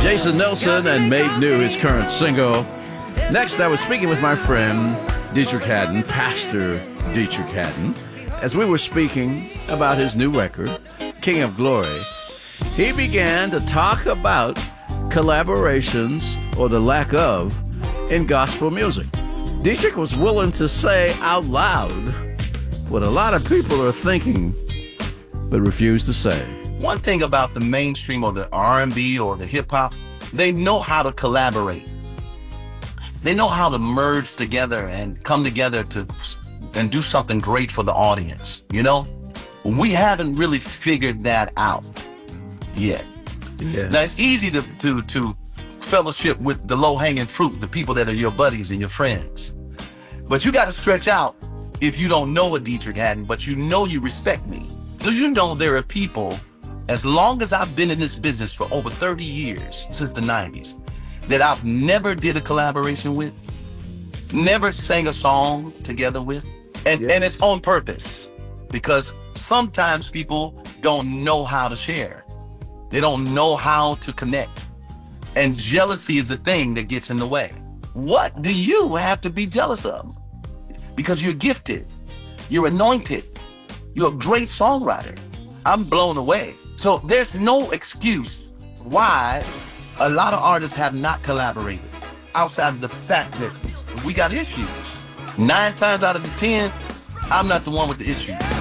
Jason Nelson and Made New, his current single. Next, I was speaking with my friend Deitrick Haddon, Pastor Deitrick Haddon, as we were speaking about his new record, King of Glory. He began to talk about collaborations, or the lack of, in gospel music. Deitrick was willing to say out loud what a lot of people are thinking, but refuse to say. One thing about the mainstream or the R&B or the hip-hop, they know how to collaborate. They know how to merge together and come together and do something great for the audience, you know? We haven't really figured that out yet. Yeah. Now, it's easy to fellowship with the low-hanging fruit, the people that are your buddies and your friends. But you got to stretch out if you don't know a Deitrick Haddon, but you know you respect me. Do you know there are people, as long as I've been in this business for over 30 years, since the 90s, that I've never did a collaboration with, never sang a song together with, and it's on purpose, because sometimes people don't know how to share. They don't know how to connect. And jealousy is the thing that gets in the way. What do you have to be jealous of? Because you're gifted, you're anointed, you're a great songwriter. I'm blown away. So there's no excuse why a lot of artists have not collaborated, outside of the fact that we got issues. 9 times out of the 10, I'm not the one with the issue.